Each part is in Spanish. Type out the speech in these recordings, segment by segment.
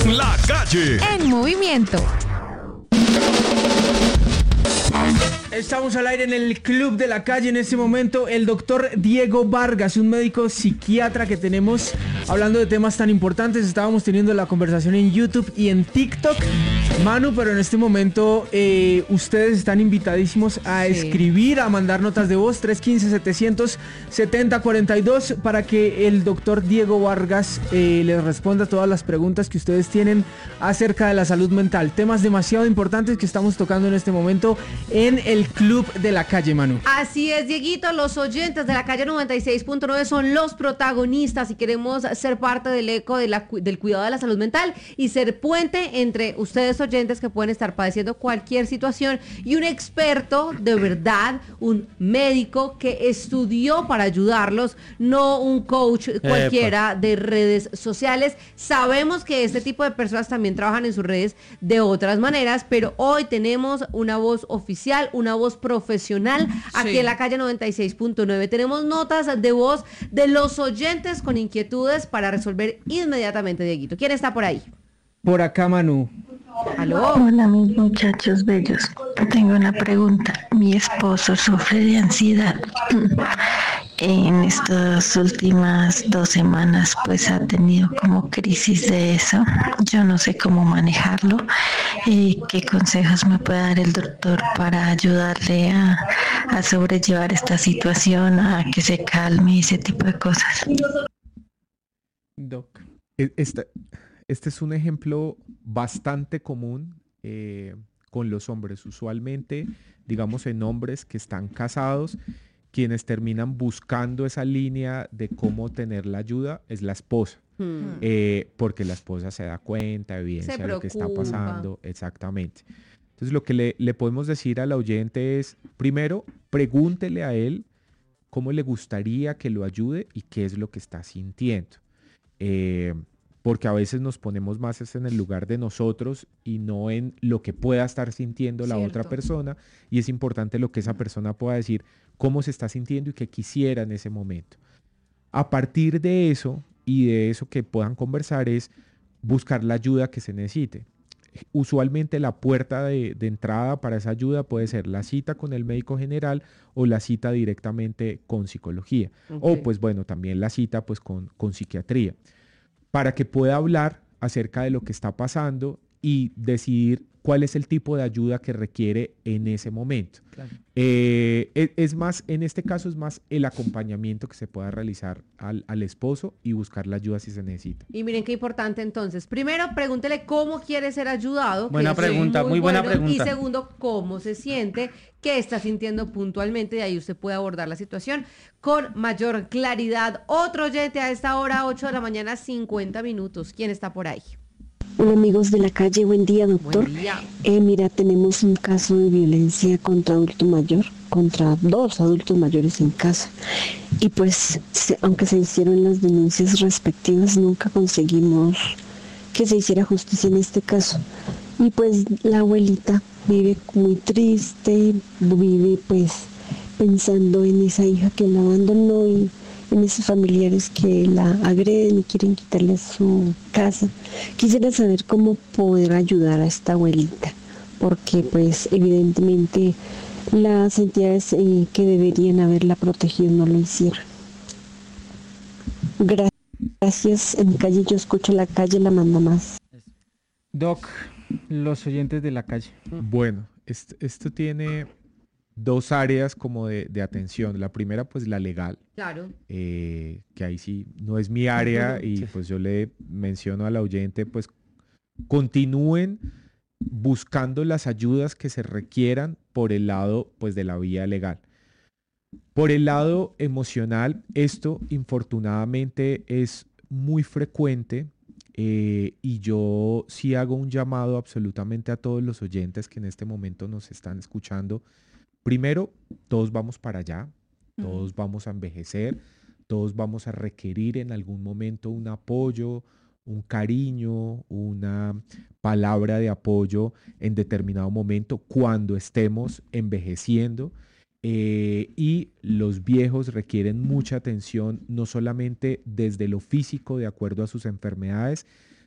La Calle. En movimiento. Estamos al aire en el Club de la Calle en este momento. El doctor Diego Vargas, un médico psiquiatra que tenemos hablando de temas tan importantes. Estábamos teniendo la conversación en YouTube y en TikTok, Manu, pero en este momento ustedes están invitadísimos a escribir, a mandar notas de voz 315-770-42 para que el doctor Diego Vargas les responda todas las preguntas que ustedes tienen acerca de la salud mental. Temas demasiado importantes que estamos tocando en este momento en el Club de la Calle, Manu. Así es, Dieguito, los oyentes de la Calle 96.9 son los protagonistas y queremos ser parte del eco del cuidado de la salud mental y ser puente entre ustedes oyentes que pueden estar padeciendo cualquier situación y un experto de verdad, un médico que estudió para ayudarlos, no un coach cualquiera de redes sociales. Sabemos que este tipo de personas también trabajan en sus redes de otras maneras, pero hoy tenemos una voz oficial, una voz profesional aquí en la Calle 96.9. Tenemos notas de voz de los oyentes con inquietudes para resolver inmediatamente, Dieguito. ¿Quién está por ahí? Por acá, Manu. ¿Aló? Hola, mis muchachos bellos. Tengo una pregunta. Mi esposo sufre de ansiedad. En estas últimas 2 semanas, pues ha tenido como crisis de eso. Yo no sé cómo manejarlo. ¿Qué consejos me puede dar el doctor para ayudarle a sobrellevar esta situación, a que se calme y ese tipo de cosas? Doc. Este es un ejemplo bastante común con los hombres. Usualmente, digamos, en hombres que están casados, quienes terminan buscando esa línea de cómo tener la ayuda es la esposa. Porque la esposa se da cuenta, evidencia de lo que está pasando. Exactamente. Entonces, lo que le podemos decir al oyente es, primero, pregúntele a él cómo le gustaría que lo ayude y qué es lo que está sintiendo. Porque a veces nos ponemos más en el lugar de nosotros y no en lo que pueda estar sintiendo la otra persona, y es importante lo que esa persona pueda decir, cómo se está sintiendo y qué quisiera en ese momento. A partir de eso y de eso que puedan conversar es buscar la ayuda que se necesite. Usualmente la puerta de entrada para esa ayuda puede ser la cita con el médico general o la cita directamente con psicología. O pues bueno, también la cita pues con psiquiatría, para que pueda hablar acerca de lo que está pasando y decidir cuál es el tipo de ayuda que requiere en ese momento. Claro. Es más, en este caso es más el acompañamiento que se pueda realizar al esposo y buscar la ayuda si se necesita. Y miren qué importante entonces. Primero, pregúntele cómo quiere ser ayudado. Buena pregunta, muy buena pregunta. Y segundo, cómo se siente, qué está sintiendo puntualmente, y ahí usted puede abordar la situación con mayor claridad. Otro oyente a esta hora, 8 de la mañana, 50 minutos. ¿Quién está por ahí? Hola, amigos de la calle, buen día, doctor. Buen día. Mira, tenemos un caso de violencia contra adulto mayor, contra 2 adultos mayores en casa. Y pues, aunque se hicieron las denuncias respectivas, nunca conseguimos que se hiciera justicia en este caso. Y pues la abuelita vive muy triste, vive pues pensando en esa hija que la abandonó y en esos familiares que la agreden y quieren quitarle su casa. Quisiera saber cómo poder ayudar a esta abuelita, porque pues evidentemente las entidades que deberían haberla protegido no lo hicieron. Gracias. En mi calle yo escucho la calle, la manda más. Doc, los oyentes de la calle. Bueno, esto tiene 2 áreas como de atención. La primera, pues la legal. Claro. Que ahí sí no es mi área y pues yo le menciono al oyente, pues continúen buscando las ayudas que se requieran por el lado pues de la vía legal. Por el lado emocional, esto infortunadamente es muy frecuente y yo sí hago un llamado absolutamente a todos los oyentes que en este momento nos están escuchando. Primero, todos vamos para allá, todos vamos a envejecer, todos vamos a requerir en algún momento un apoyo, un cariño, una palabra de apoyo en determinado momento cuando estemos envejeciendo. Y los viejos requieren mucha atención, no solamente desde lo físico, de acuerdo a sus enfermedades,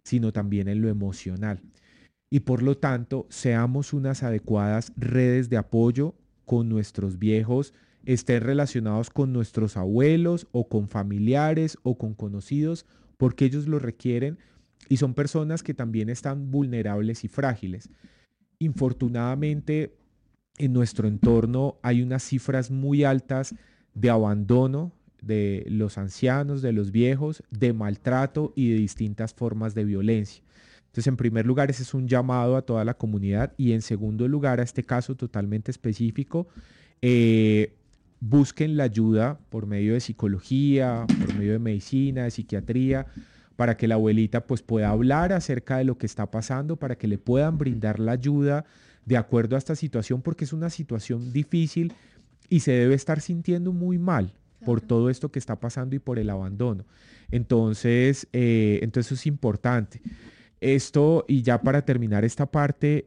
sino también en lo emocional. Y por lo tanto, seamos unas adecuadas redes de apoyo con nuestros viejos, estén relacionados con nuestros abuelos o con familiares o con conocidos, porque ellos lo requieren y son personas que también están vulnerables y frágiles. Infortunadamente, en nuestro entorno hay unas cifras muy altas de abandono de los ancianos, de los viejos, de maltrato y de distintas formas de violencia. Entonces, en primer lugar, ese es un llamado a toda la comunidad y en segundo lugar, a este caso totalmente específico, busquen la ayuda por medio de psicología, por medio de medicina, de psiquiatría, para que la abuelita pues pueda hablar acerca de lo que está pasando, para que le puedan brindar la ayuda de acuerdo a esta situación, porque es una situación difícil y se debe estar sintiendo muy mal por todo esto que está pasando y por el abandono. Entonces eso es importante. Esto, y ya para terminar esta parte,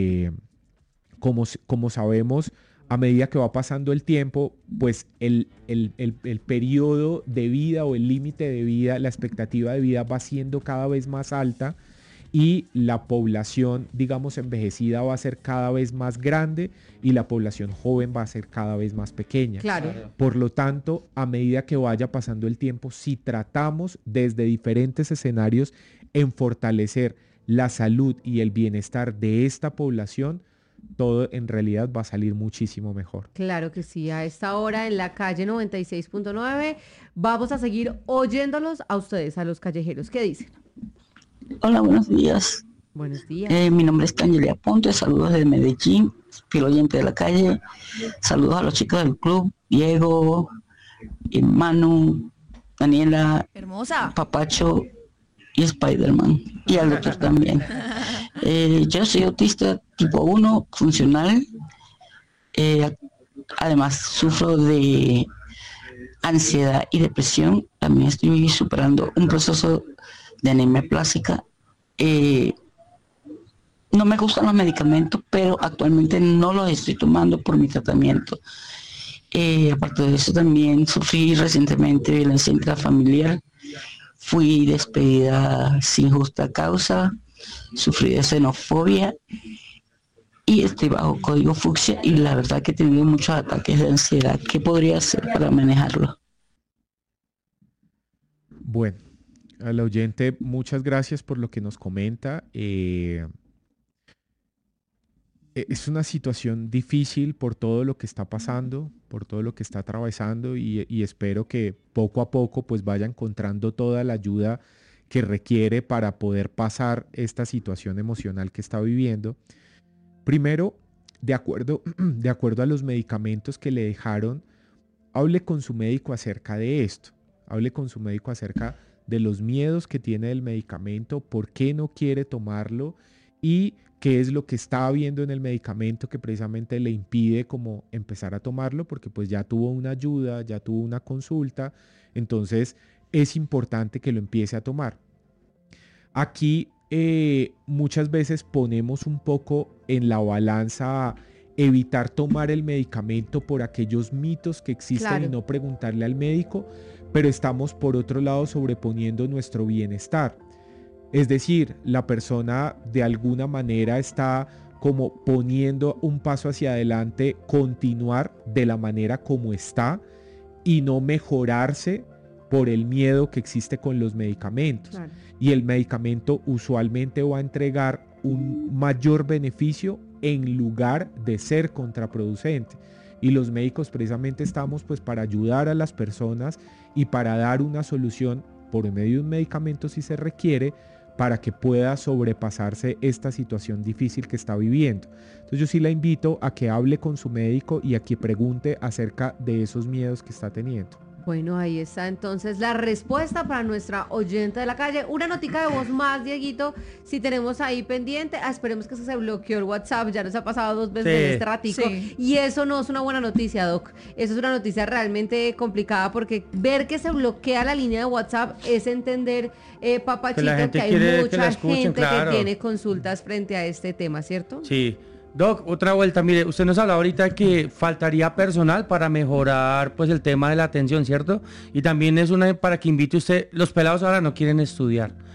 como sabemos, a medida que va pasando el tiempo, pues el periodo de vida o el límite de vida, la expectativa de vida va siendo cada vez más alta y la población, digamos, envejecida va a ser cada vez más grande y la población joven va a ser cada vez más pequeña. Claro. Por lo tanto, a medida que vaya pasando el tiempo, si tratamos desde diferentes escenarios en fortalecer la salud y el bienestar de esta población, todo en realidad va a salir muchísimo mejor. Claro que sí, a esta hora en la calle 96.9 vamos a seguir oyéndolos a ustedes, a los callejeros. ¿Qué dicen? Hola, buenos días. Buenos días. Mi nombre es Cangelia Ponte, saludos desde Medellín, fiel oyente de la calle. Saludos a los chicos del club, Diego, Manu, Daniela, hermosa, Papacho y Spider-Man, y al doctor también. Yo soy autista tipo 1, funcional. Además sufro de ansiedad y depresión. También estoy superando un proceso de anemia plástica. No me gustan los medicamentos, pero actualmente no los estoy tomando por mi tratamiento. Aparte de eso, también sufrí recientemente violencia intrafamiliar. Fui despedida sin justa causa, sufrí de xenofobia y estoy bajo código fucsia y la verdad que he tenido muchos ataques de ansiedad. ¿Qué podría hacer para manejarlo? Bueno, al oyente, muchas gracias por lo que nos comenta. Es una situación difícil por todo lo que está pasando, por todo lo que está atravesando y espero que poco a poco pues vaya encontrando toda la ayuda que requiere para poder pasar esta situación emocional que está viviendo. Primero, de acuerdo a los medicamentos que le dejaron, hable con su médico acerca de esto. Hable con su médico acerca de los miedos que tiene del medicamento, por qué no quiere tomarlo y qué es lo que está viendo en el medicamento que precisamente le impide como empezar a tomarlo, porque pues ya tuvo una ayuda, ya tuvo una consulta, entonces es importante que lo empiece a tomar. Aquí muchas veces ponemos un poco en la balanza evitar tomar el medicamento por aquellos mitos que existen, claro, y no preguntarle al médico, pero estamos por otro lado sobreponiendo nuestro bienestar. Es decir, la persona de alguna manera está como poniendo un paso hacia adelante, continuar de la manera como está y no mejorarse por el miedo que existe con los medicamentos. Claro. Y el medicamento usualmente va a entregar un mayor beneficio en lugar de ser contraproducente. Y los médicos precisamente estamos pues para ayudar a las personas y para dar una solución por medio de un medicamento si se requiere, para que pueda sobrepasarse esta situación difícil que está viviendo. Entonces yo sí la invito a que hable con su médico y a que pregunte acerca de esos miedos que está teniendo. Bueno, ahí está entonces la respuesta para nuestra oyente de la calle. Una notica de voz más, Dieguito, si tenemos ahí pendiente. Esperemos que se bloqueó el WhatsApp, ya nos ha pasado 2 veces en este ratico. Sí. Y eso no es una buena noticia, Doc. Eso es una noticia realmente complicada porque ver que se bloquea la línea de WhatsApp es entender, Papachito, que hay mucha gente que tiene consultas frente a este tema, ¿cierto? Sí. Doc, otra vuelta, mire, usted nos habla ahorita que faltaría personal para mejorar pues el tema de la atención, ¿cierto? Y también es una para que invite usted, los pelados ahora no quieren estudiar.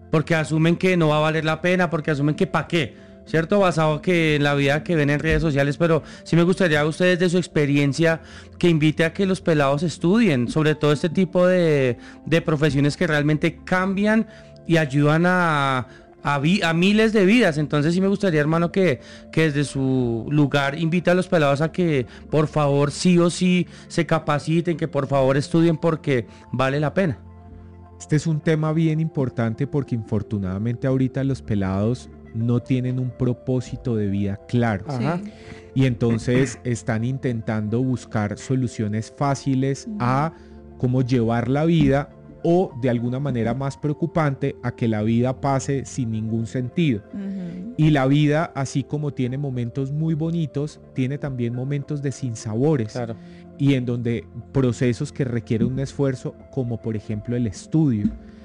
porque asumen que no va a valer la pena, porque asumen que ¿para qué? ¿Cierto? Basado que en la vida que ven en redes sociales, pero sí me gustaría a ustedes de su experiencia que invite a que los pelados estudien, sobre todo este tipo de profesiones que realmente cambian y ayudan a miles de vidas. Entonces sí me gustaría, hermano, que desde su lugar invite a los pelados a que por favor sí o sí se capaciten, que por favor estudien porque vale la pena. Este es un tema bien importante porque infortunadamente ahorita los pelados no tienen un propósito de vida claro. Ajá. Y entonces están intentando buscar soluciones fáciles a cómo llevar la vida, o de alguna manera más preocupante, a que la vida pase sin ningún sentido. Y la vida, así como tiene momentos muy bonitos, tiene también momentos de sinsabores. Claro. Y en donde procesos que requieren un esfuerzo, como por ejemplo el estudio.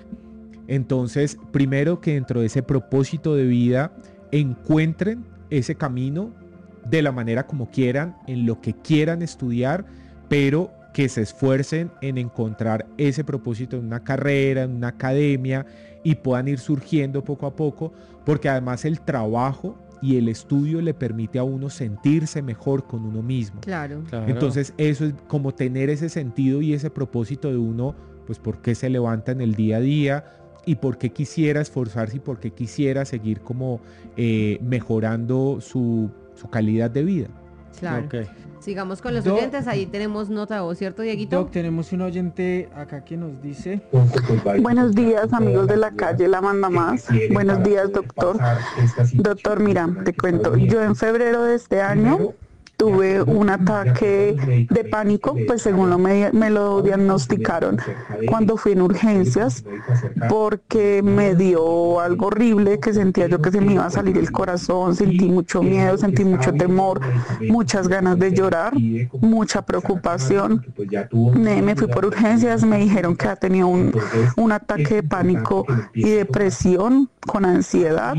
Entonces, primero que dentro de ese propósito de vida encuentren ese camino de la manera como quieran, en lo que quieran estudiar, pero que se esfuercen en encontrar ese propósito en una carrera, en una academia, y puedan ir surgiendo poco a poco, porque además el trabajo y el estudio le permite a uno sentirse mejor con uno mismo. Claro. Entonces eso es como tener ese sentido y ese propósito de uno, pues por qué se levanta en el día a día y por qué quisiera esforzarse y por qué quisiera seguir como mejorando su calidad de vida. Claro. Okay. Sigamos con los Doc, oyentes, ahí tenemos nota de voz, ¿cierto, Dieguito? Doc, tenemos un oyente acá que nos dice... Buenos días, amigos de la calle La Manda Más. Buenos días, doctor. Doctor, mira, te cuento, yo en febrero de este año tuve un ataque de pánico, pues según me lo diagnosticaron cuando fui en urgencias, porque me dio algo horrible, que sentía yo que se me iba a salir el corazón, sentí mucho miedo, sentí mucho temor, muchas ganas de llorar, mucha preocupación. Me fui por urgencias, me dijeron que ha tenido un ataque de pánico y depresión con ansiedad.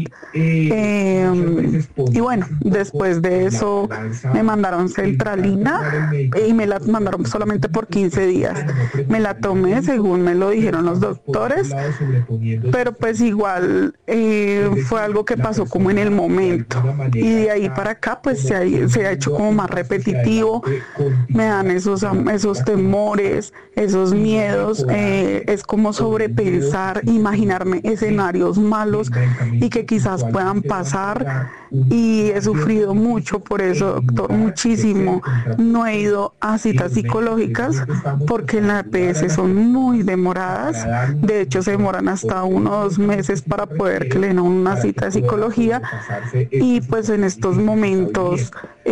Y bueno, después de eso me mandaron Centralina y me la mandaron solamente por 15 días. Me la tomé según me lo dijeron los doctores, pero pues igual fue algo que pasó como en el momento, y de ahí para acá pues se ha hecho como más repetitivo. Me dan esos temores, esos miedos, es como sobrepensar, imaginarme escenarios malos y que quizás puedan pasar, y he sufrido mucho por eso, doctor, muchísimo. No he ido a citas psicológicas porque en la EPS son muy demoradas, de hecho se demoran hasta 1 o 2 meses para poder que le den una cita de psicología, y pues en estos momentos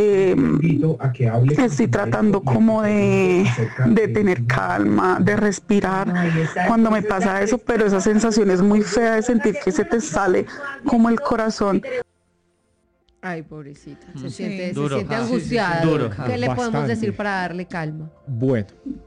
estoy tratando como de tener calma, de respirar cuando me pasa eso, pero esa sensación es muy fea de sentir que se te sale como el corazón. Ay, pobrecita, se Sí. siente Duro. angustiada. Duro. ¿Qué le podemos Bastante. decir para darle calma? Bueno,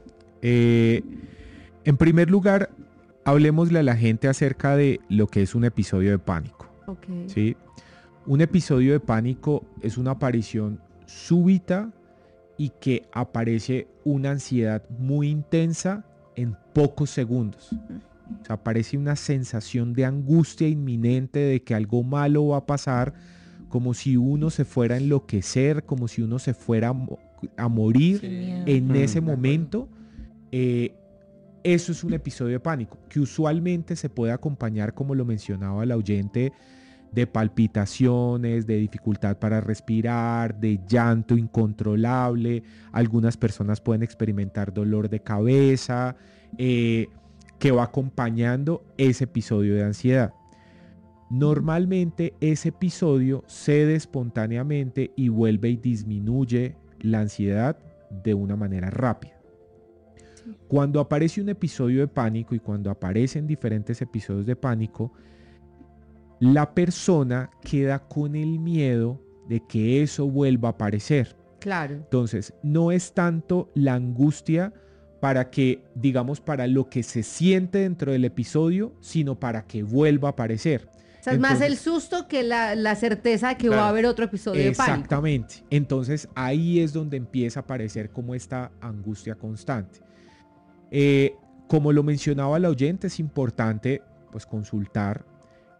en primer lugar, hablemosle a la gente acerca de lo que es un episodio de pánico. Ok. ¿Sí? Un episodio de pánico es una aparición súbita y que aparece una ansiedad muy intensa en pocos segundos. O sea, aparece una sensación de angustia inminente de que algo malo va a pasar, como si uno se fuera a enloquecer, como si uno se fuera a morir en ese momento. Eso es un episodio de pánico, que usualmente se puede acompañar, como lo mencionaba el oyente, de palpitaciones, de dificultad para respirar, de llanto incontrolable. Algunas personas pueden experimentar dolor de cabeza, que va acompañando ese episodio de ansiedad. Normalmente ese episodio cede espontáneamente y vuelve y disminuye la ansiedad de una manera rápida. Cuando aparece un episodio de pánico y cuando aparecen diferentes episodios de pánico, la persona queda con el miedo de que eso vuelva a aparecer. Claro. Entonces, no es tanto la angustia para que, digamos, para lo que se siente dentro del episodio, sino para que vuelva a aparecer. O sea, es más Entonces, el susto que la certeza de que Claro. va a haber otro episodio de pánico. exactamente. Entonces, ahí es donde empieza a aparecer como esta angustia constante. Como lo mencionaba el oyente, es importante pues consultar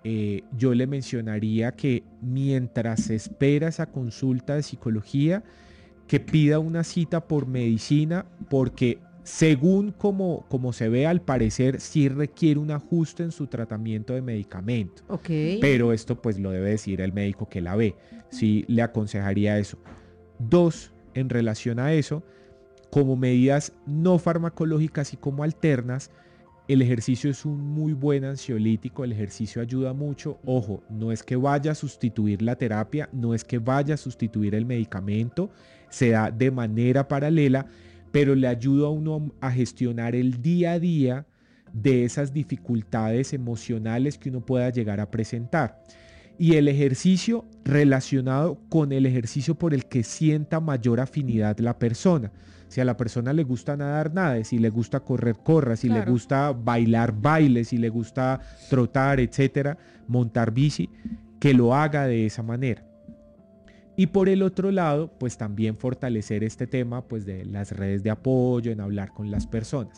yo le mencionaría que mientras espera esa consulta de psicología, que pida una cita por medicina, porque según como se ve, al parecer sí requiere un ajuste en su tratamiento de medicamento. Ok. Pero esto pues lo debe decir el médico que la ve. Sí le aconsejaría eso. 2, en relación a eso, como medidas no farmacológicas y como alternas, el ejercicio es un muy buen ansiolítico, el ejercicio ayuda mucho. Ojo, no es que vaya a sustituir la terapia, no es que vaya a sustituir el medicamento, se da de manera paralela, pero le ayuda a uno a gestionar el día a día de esas dificultades emocionales que uno pueda llegar a presentar. Y el ejercicio relacionado con el ejercicio por el que sienta mayor afinidad la persona. Si a la persona le gusta nadar, nade. Si le gusta correr, corra. Si le gusta bailar, baile. Si le gusta trotar, etcétera, montar bici, que lo haga de esa manera. Y por el otro lado, pues también fortalecer este tema pues de las redes de apoyo, en hablar con las personas.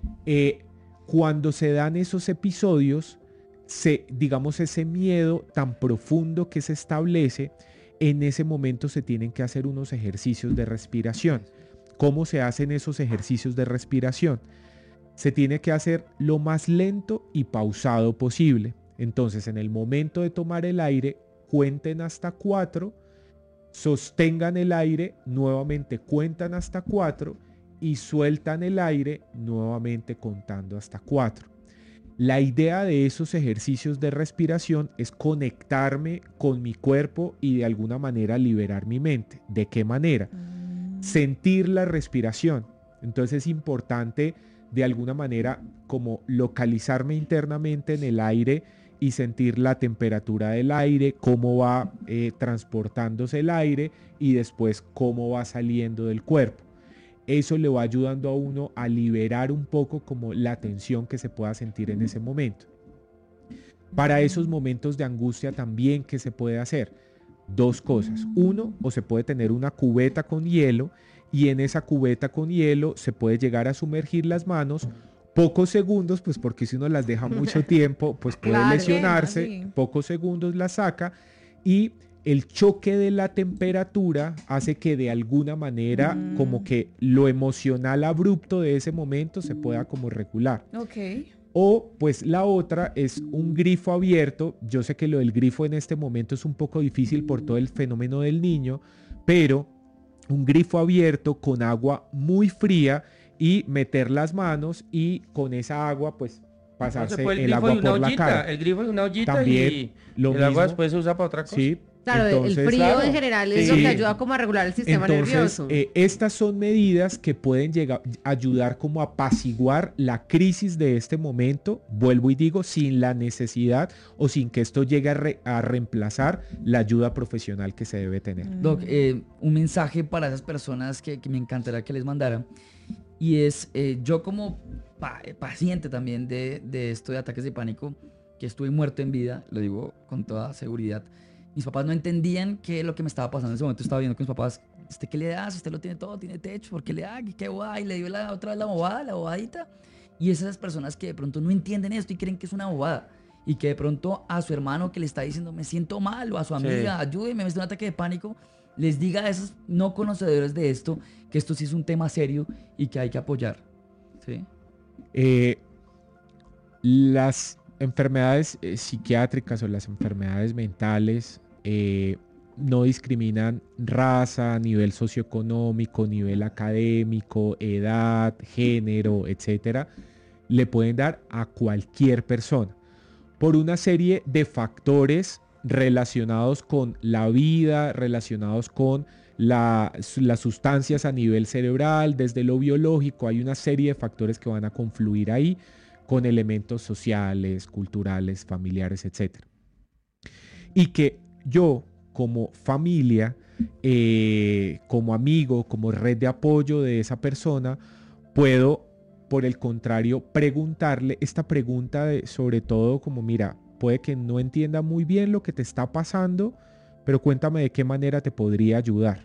Cuando se dan esos episodios, digamos ese miedo tan profundo que se establece, en ese momento se tienen que hacer unos ejercicios de respiración. ¿Cómo se hacen esos ejercicios de respiración? Se tiene que hacer lo más lento y pausado posible. Entonces, en el momento de tomar el aire, cuenten hasta 4, sostengan el aire, nuevamente cuentan hasta 4 y sueltan el aire, nuevamente contando hasta 4. La idea de esos ejercicios de respiración es conectarme con mi cuerpo y de alguna manera liberar mi mente. ¿De qué manera? Sentir la respiración. Entonces es importante de alguna manera como localizarme internamente en el aire y sentir la temperatura del aire, cómo va transportándose el aire y después cómo va saliendo del cuerpo. Eso le va ayudando a uno a liberar un poco como la tensión que se pueda sentir en ese momento. Para esos momentos de angustia también, ¿qué se puede hacer? 2 cosas. 1, o se puede tener una cubeta con hielo y en esa cubeta con hielo se puede llegar a sumergir las manos pocos segundos, pues porque si uno las deja mucho tiempo, pues puede lesionarse. Sí. Pocos segundos las saca y el choque de la temperatura hace que de alguna manera como que lo emocional abrupto de ese momento se pueda como regular. Okay. O pues la otra es un grifo abierto. Yo sé que lo del grifo en este momento es un poco difícil por todo el fenómeno del niño, pero un grifo abierto con agua muy fría y meter las manos y con esa agua pues pasarse el agua por la cara. El grifo es una ollita. También y lo el mismo, agua después se usa para otra cosa. Sí. Claro, entonces, el frío en general es lo que ayuda como a regular el sistema nervioso. Estas son medidas que pueden ayudar como a apaciguar la crisis de este momento, vuelvo y digo, sin la necesidad o sin que esto llegue a reemplazar la ayuda profesional que se debe tener. Doc, un mensaje para esas personas que me encantaría que les mandara, y es, yo como paciente también de esto de ataques de pánico, que estuve muerto en vida, lo digo con toda seguridad. Mis papás no entendían qué lo que me estaba pasando en ese momento. Estaba viendo que mis papás, ¿usted qué le da? Usted lo tiene todo, tiene techo, ¿por qué le da? ¿Qué bobada? Y le dio otra vez la bobadita. Y esas personas que de pronto no entienden esto y creen que es una bobada. Y que de pronto a su hermano que le está diciendo, me siento mal, o a su amiga, ayúdeme, me está un ataque de pánico, les diga a esos no conocedores de esto, que esto sí es un tema serio y que hay que apoyar. ¿Sí? Las enfermedades psiquiátricas o las enfermedades mentales no discriminan raza, nivel socioeconómico, nivel académico, edad, género, etcétera. Le pueden dar a cualquier persona por una serie de factores relacionados con la vida, relacionados con las sustancias a nivel cerebral, desde lo biológico. Hay una serie de factores que van a confluir ahí, con elementos sociales, culturales, familiares, etc. Y que yo, como familia, como amigo, como red de apoyo de esa persona, puedo, por el contrario, preguntarle esta pregunta sobre todo como, mira, puede que no entienda muy bien lo que te está pasando, pero cuéntame de qué manera te podría ayudar.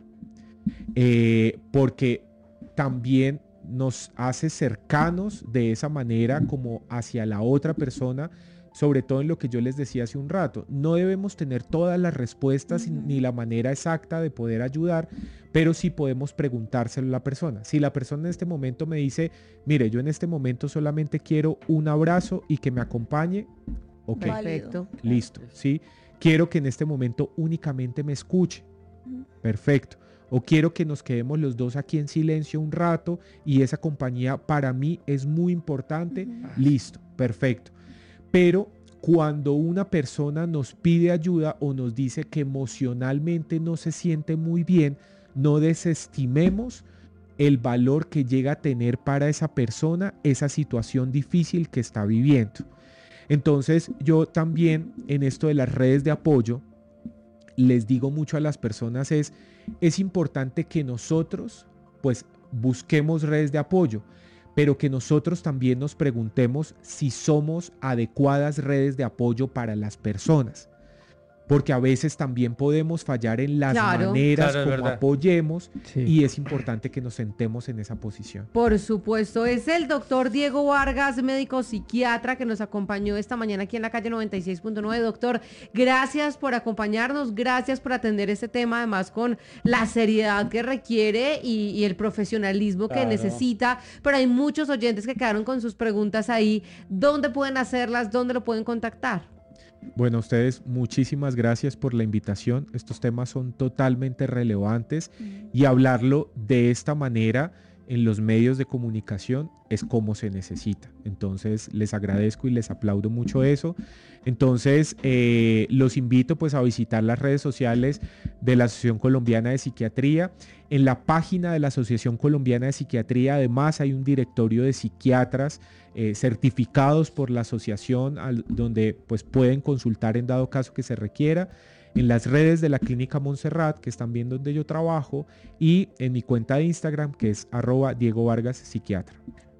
Porque también nos hace cercanos de esa manera como hacia la otra persona sobre todo en lo que yo les decía hace un rato. No debemos tener todas las respuestas ni la manera exacta de poder ayudar, pero sí podemos preguntárselo a la persona. Si la persona en este momento me dice, mire, yo en este momento solamente quiero un abrazo y que me acompañe, ok, Perfecto. listo, ¿sí? Quiero que en este momento únicamente me escuche, perfecto. O quiero que nos quedemos los dos aquí en silencio un rato y esa compañía para mí es muy importante, listo, perfecto. Pero cuando una persona nos pide ayuda o nos dice que emocionalmente no se siente muy bien, no desestimemos el valor que llega a tener para esa persona esa situación difícil que está viviendo. Entonces yo también en esto de las redes de apoyo les digo mucho a las personas es importante que nosotros pues busquemos redes de apoyo, pero que nosotros también nos preguntemos si somos adecuadas redes de apoyo para las personas. Porque a veces también podemos fallar en las maneras como apoyemos, y es importante que nos sentemos en esa posición. Por supuesto, es el doctor Diego Vargas, médico psiquiatra, que nos acompañó esta mañana aquí en la calle 96.9. Doctor, gracias por acompañarnos, gracias por atender este tema, además con la seriedad que requiere y el profesionalismo que necesita, pero hay muchos oyentes que quedaron con sus preguntas ahí. ¿Dónde pueden hacerlas? ¿Dónde lo pueden contactar? Bueno, a ustedes muchísimas gracias por la invitación. Estos temas son totalmente relevantes y hablarlo de esta manera en los medios de comunicación es como se necesita. Entonces les agradezco y les aplaudo mucho eso. Entonces los invito pues a visitar las redes sociales de la Asociación Colombiana de Psiquiatría. En la página de la Asociación Colombiana de Psiquiatría además hay un directorio de psiquiatras certificados por la asociación donde pues pueden consultar en dado caso que se requiera. En las redes de la Clínica Montserrat, que están viendo donde yo trabajo, y en mi cuenta de Instagram, que es @DiegoVargasPsiquiatra.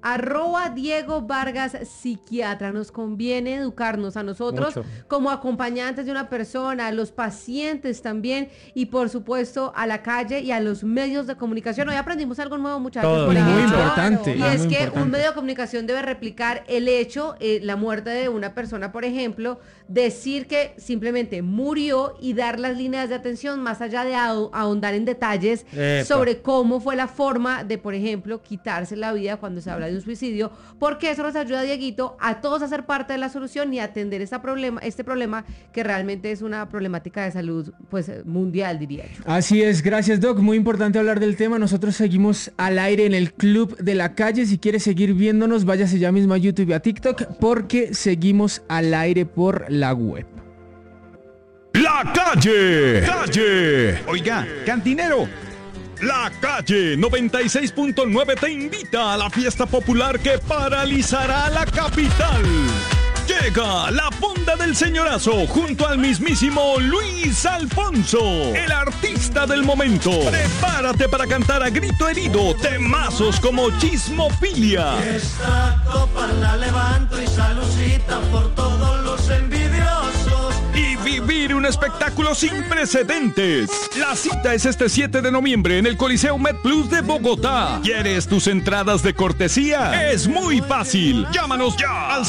@DiegoVargasPsiquiatra. Nos conviene educarnos a nosotros como acompañantes de una persona, a los pacientes también, y por supuesto a la calle y a los medios de comunicación. Hoy aprendimos algo nuevo, muchachos. Todo. Por ejemplo, muy importante. Y es que un medio de comunicación debe replicar el hecho, la muerte de una persona, por ejemplo, decir que simplemente murió y dar las líneas de atención más allá de ahondar en detalles sobre cómo fue la forma de, por ejemplo, quitarse la vida cuando se habla de un suicidio, porque eso nos ayuda, Dieguito, a todos a ser parte de la solución y a atender este problema que realmente es una problemática de salud pues mundial, diría yo. Así es, gracias Doc, muy importante hablar del tema. Nosotros seguimos al aire en el Club de la Calle. Si quieres seguir viéndonos, váyase ya mismo a YouTube y a TikTok, porque seguimos al aire por la web. La Calle. Oiga, cantinero. La Calle 96.9 te invita a la fiesta popular que paralizará la capital. Llega la Fonda del Señorazo junto al mismísimo Luis Alfonso, el artista del momento. Prepárate para cantar a grito herido temazos como Chismofilia. Esta copa la levanto y saludita por todos los envidiosos. Y vivir un espectáculo sin precedentes. La cita es este 7 de noviembre en el Coliseo MedPlus de Bogotá. ¿Quieres tus entradas de cortesía? Es muy fácil. Llámanos ya al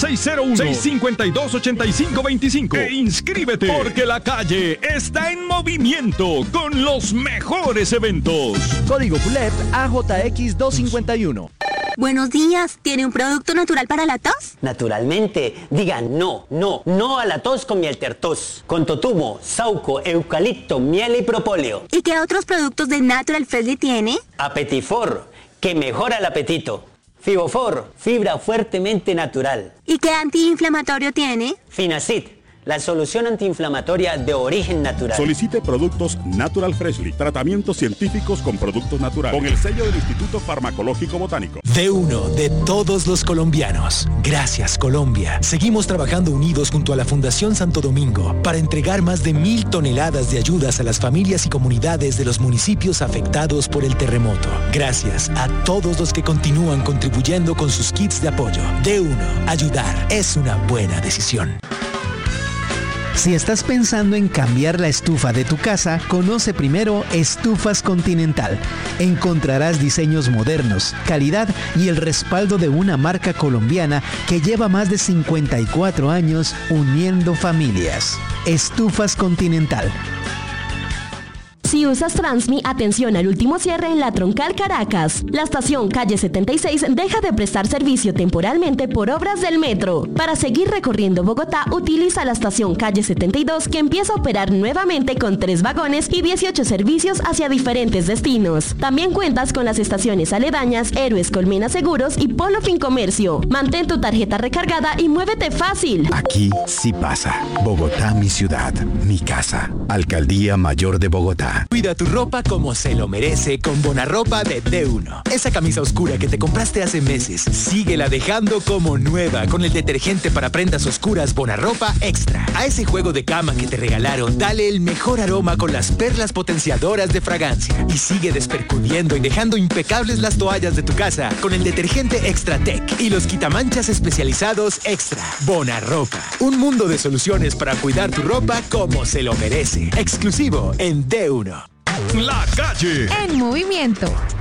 601-652-8525 e inscríbete, porque la calle está en movimiento con los mejores eventos. Código PULEP AJX251. Buenos días, ¿tiene un producto natural para la tos? Naturalmente, diga no a la tos con Mieltertos, con totumo, sauco, eucalipto, miel y propóleo. ¿Y qué otros productos de Natural Freshly tiene? Apetifor, que mejora el apetito. Fibofor, fibra fuertemente natural. ¿Y qué antiinflamatorio tiene? Finacid, la solución antiinflamatoria de origen natural. Solicite productos Natural Freshly, tratamientos científicos con productos naturales, con el sello del Instituto Farmacológico Botánico. De uno, de todos los colombianos. Gracias, Colombia. Seguimos trabajando unidos junto a la Fundación Santo Domingo para entregar más de 1,000 toneladas de ayudas a las familias y comunidades de los municipios afectados por el terremoto. Gracias a todos los que continúan contribuyendo con sus kits de apoyo. De uno, ayudar es una buena decisión. Si estás pensando en cambiar la estufa de tu casa, conoce primero Estufas Continental. Encontrarás diseños modernos, calidad y el respaldo de una marca colombiana que lleva más de 54 años uniendo familias. Estufas Continental. Si usas Transmi, atención al último cierre en la Troncal Caracas. La estación calle 76 deja de prestar servicio temporalmente por obras del metro. Para seguir recorriendo Bogotá, utiliza la estación calle 72 que empieza a operar nuevamente con 3 vagones y 18 servicios hacia diferentes destinos. También cuentas con las estaciones aledañas Héroes Colmena Seguros y Polo Fincomercio. Mantén tu tarjeta recargada y muévete fácil. Aquí sí pasa. Bogotá, mi ciudad, mi casa. Alcaldía Mayor de Bogotá. Cuida tu ropa como se lo merece con Bonarropa de D1. Esa camisa oscura que te compraste hace meses, síguela dejando como nueva con el detergente para prendas oscuras Bonarropa Extra. A ese juego de cama que te regalaron, dale el mejor aroma con las perlas potenciadoras de fragancia. Y sigue despercudiendo y dejando impecables las toallas de tu casa con el detergente Extra Tech y los quitamanchas especializados Extra. Bonarropa. Un mundo de soluciones para cuidar tu ropa como se lo merece. Exclusivo en D1. La Calle en movimiento.